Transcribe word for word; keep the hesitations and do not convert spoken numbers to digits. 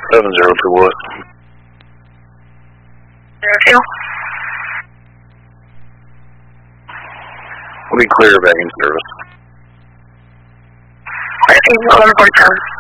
seven zero for what? Zero two. We'll be clear back in service. I think eleven forty-seven.